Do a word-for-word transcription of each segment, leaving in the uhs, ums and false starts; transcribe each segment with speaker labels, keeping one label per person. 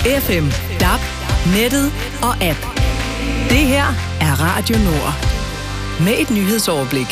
Speaker 1: F M, D A B, nettet og app. Det her er Radio Nord. Med et nyhedsoverblik.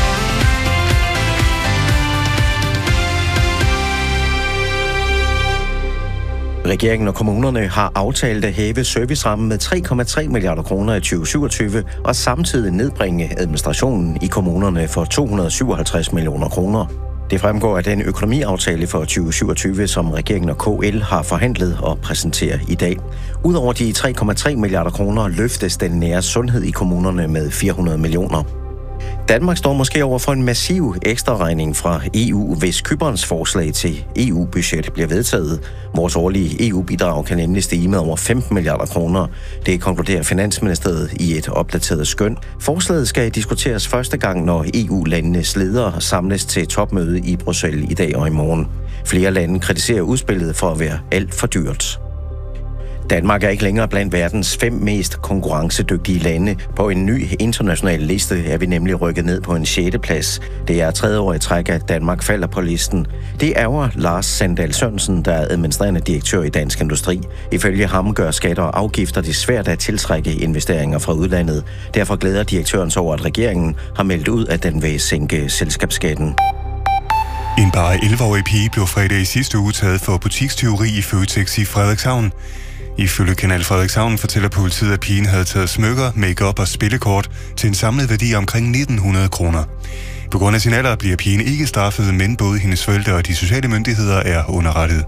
Speaker 2: Regeringen og kommunerne har aftalt at hæve servicerammen med tre komma tre milliarder kroner i tyve syvogtyve og samtidig nedbringe administrationen i kommunerne for to hundrede og syvoghalvtreds millioner kroner. Det fremgår af den økonomiaftale for tyve syvogtyve, som regeringen og K L har forhandlet og præsenterer i dag. Udover de tre komma tre milliarder kroner løftes den nære sundhed i kommunerne med fire hundrede millioner. Danmark står måske over for en massiv ekstraregning fra E U, hvis Cyperns forslag til E U-budget bliver vedtaget. Vores årlige E U-bidrag kan nemlig stige med over femten milliarder kroner. Det konkluderer Finansministeriet i et opdateret skøn. Forslaget skal diskuteres første gang, når E U-landenes ledere samles til topmøde i Bruxelles i dag og i morgen. Flere lande kritiserer udspillet for at være alt for dyrt. Danmark er ikke længere blandt verdens fem mest konkurrencedygtige lande. På en ny international liste er vi nemlig rykket ned på en sjette plads. Det er tredje år i træk, at Danmark falder på listen. Det ærger Lars Sandal Sørensen, der er administrerende direktør i Dansk Industri. Ifølge ham gør skatter og afgifter det svært at tiltrække investeringer fra udlandet. Derfor glæder direktøren sig over, at regeringen har meldt ud, at den vil sænke selskabsskatten.
Speaker 3: En bare elleve-årig pige blev fredag i sidste uge taget for butikstyveri i Føtex i Frederikshavn. Ifølge Kanal Frederikshavn fortæller politiet, at pigen havde taget smykker, make-up og spillekort til en samlet værdi af omkring nitten hundrede kroner. På grund af sin alder bliver pigen ikke straffet, men både hendes forældre og de sociale myndigheder er underrettet.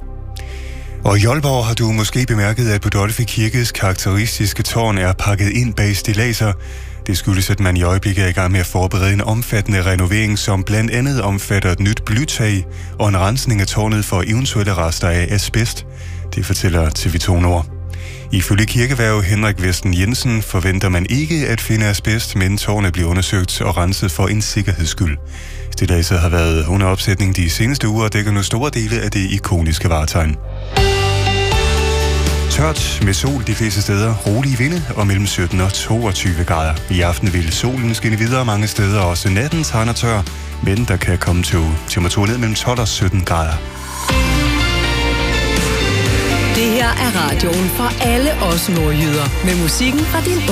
Speaker 3: Og i Aalborg har du måske bemærket, at Budolfi Kirkes karakteristiske tårn er pakket ind bag stilladser. Det skyldes, at man i øjeblikket er i gang med at forberede en omfattende renovering, som blandt andet omfatter et nyt blytag og en rensning af tårnet for eventuelle rester af asbest. Det fortæller T V to Nord. Ifølge kirkeværge Henrik Vesten Jensen forventer man ikke at finde asbest, men tårnet bliver undersøgt og renset for en sikkerheds skyld. Stilladset har været under opsætning de seneste uger og dækker nu store dele af det ikoniske vartegn. Tørt med sol de fleste steder, rolige vinde og mellem sytten og toogtyve grader. I aften vil solen skinne videre mange steder, også natten tegner tør, men der kan komme til temperaturer ned mellem tolv og sytten grader.
Speaker 1: Det her er radioen for alle os nordjyder med musikken fra din